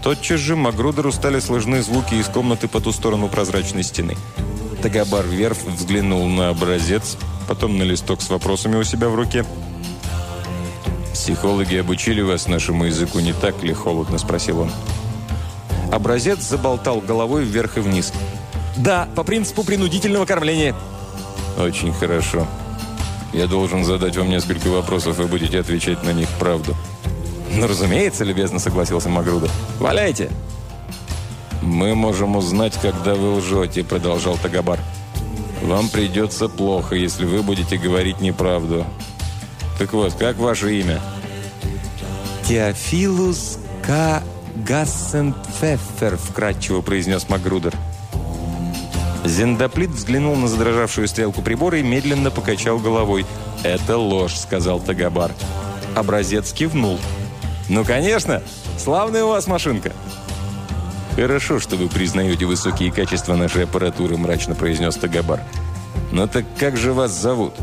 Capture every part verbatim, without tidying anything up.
Тотчас же Магрудеру стали слышны звуки из комнаты по ту сторону прозрачной стены. Тагабар Верф взглянул на образец, потом на листок с вопросами у себя в руке. «Психологи обучили вас нашему языку, не так ли?» – холодно спросил он. Образец заболтал головой вверх и вниз. «Да, по принципу принудительного кормления». «Очень хорошо. Я должен задать вам несколько вопросов, и будете отвечать на них правду». «Ну, разумеется», – любезно согласился Магрудер. «Валяйте». «Мы можем узнать, когда вы лжете», – продолжал Тагабар. «Вам придется плохо, если вы будете говорить неправду. Так вот, как ваше имя?» «Теофилус К. Гассенпфеффер», – вкратчиво произнес Магрудер. Зендоплит взглянул на задрожавшую стрелку прибора и медленно покачал головой. «Это ложь», – сказал Тагабар. Образец кивнул. «Ну, конечно! Славная у вас машинка!» «Хорошо, что вы признаете высокие качества нашей аппаратуры», – мрачно произнес Тагабар. «Но так как же вас зовут?»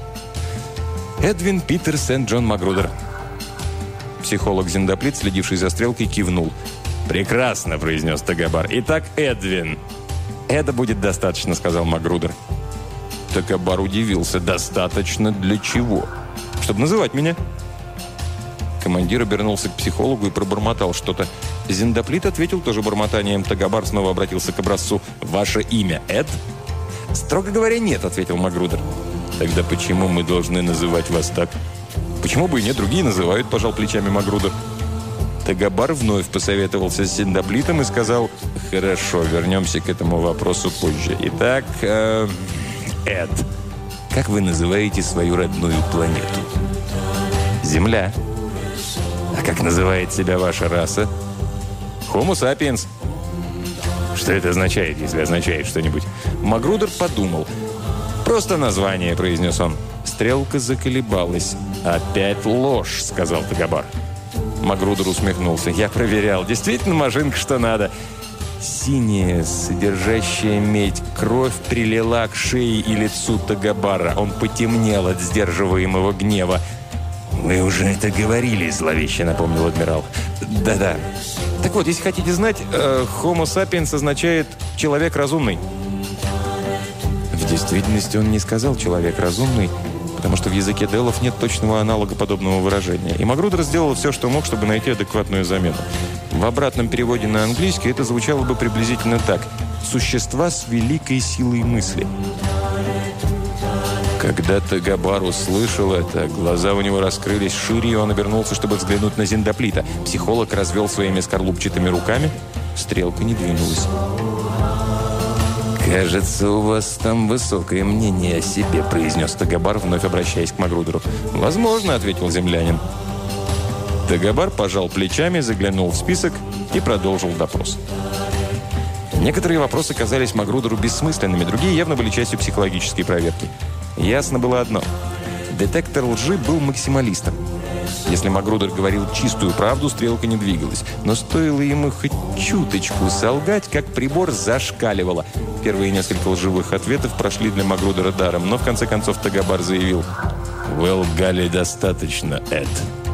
«Эдвин Питер Сент-Джон Магрудер». Психолог Зендоплит, следивший за стрелкой, кивнул. «Прекрасно», – произнес Тагабар. «Итак, Эдвин». «Это будет достаточно», – сказал Магрудер. Тагабар удивился. «Достаточно для чего? Чтобы называть меня?» Командир обернулся к психологу и пробормотал что-то. Зендоплит ответил тоже бормотанием. Тагабар снова обратился к образцу. «Ваше имя Эд?» «Строго говоря, нет», – ответил Магрудер. «Тогда почему мы должны называть вас так?» «Почему бы и нет, другие называют», – пожал плечами Магрудер. Тагабар вновь посоветовался с Зендоплитом и сказал: «Хорошо, вернемся к этому вопросу позже. Итак, э, Эд, как вы называете свою родную планету?» «Земля». «А как называет себя ваша раса?» «Homo sapiens». «Что это означает, если означает что-нибудь?» Магрудер подумал. «Просто название», – произнес он. Стрелка заколебалась. «Опять ложь», – сказал Тагабар. Магрудер усмехнулся. «Я проверял. Действительно машинка, что надо». Синяя, содержащая медь, кровь прилила к шее и лицу Тагабара. Он потемнел от сдерживаемого гнева. «Вы уже это говорили», – зловеще напомнил адмирал. «Да-да. Так вот, если хотите знать, э, Homo sapiens означает «человек разумный». В действительности он не сказал «человек разумный», потому что в языке делов нет точного аналога подобного выражения. И Магрудер сделал все, что мог, чтобы найти адекватную замену. В обратном переводе на английский это звучало бы приблизительно так: «существа с великой силой мысли». Когда Тагабар услышал это, глаза у него раскрылись шире, и он обернулся, чтобы взглянуть на Зендоплита. Психолог развел своими скорлупчатыми руками. Стрелка не двинулась. «Кажется, у вас там высокое мнение о себе», – произнес Тагабар, вновь обращаясь к Магрудеру. «Возможно», – ответил землянин. Тагабар пожал плечами, заглянул в список и продолжил допрос. Некоторые вопросы казались Магрудеру бессмысленными, другие явно были частью психологической проверки. Ясно было одно. Детектор лжи был максималистом. Если Магрудер говорил чистую правду, стрелка не двигалась. Но стоило ему хоть чуточку солгать, как прибор зашкаливало. Первые несколько лживых ответов прошли для Магрудера даром, но в конце концов Тагабар заявил: «Вы лгали достаточно, Эд».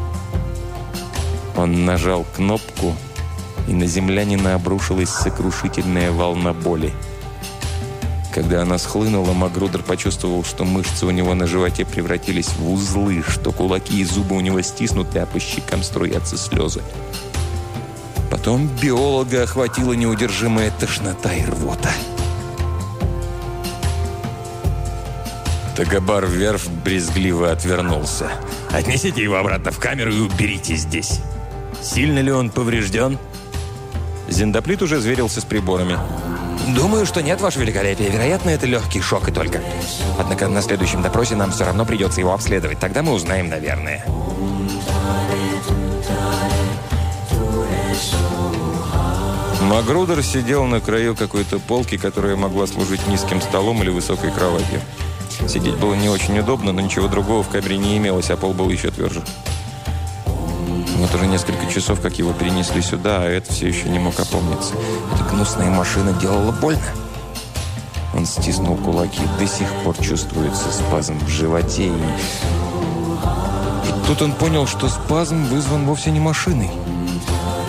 Он нажал кнопку, и на землянина обрушилась сокрушительная волна боли. Когда она схлынула, Магрудер почувствовал, что мышцы у него на животе превратились в узлы, что кулаки и зубы у него стиснуты, а по щекам струятся слезы. Потом биолога охватила неудержимая тошнота и рвота. Тагабар Верф брезгливо отвернулся. «Отнесите его обратно в камеру и уберите здесь». «Сильно ли он поврежден?» Зендоплит уже зверился с приборами. «Думаю, что нет, ваше великолепие. Вероятно, это легкий шок и только. Однако на следующем допросе нам все равно придется его обследовать. Тогда мы узнаем, наверное». Магрудер сидел на краю какой-то полки, которая могла служить низким столом или высокой кроватью. Сидеть было не очень удобно, но ничего другого в камере не имелось, а пол был еще тверже. Вот уже несколько часов, как его перенесли сюда, а это все еще не мог опомниться. Эта гнусная машина делала больно. Он стиснул кулаки, до сих пор чувствуется спазм в животе. И... и тут он понял, что спазм вызван вовсе не машиной.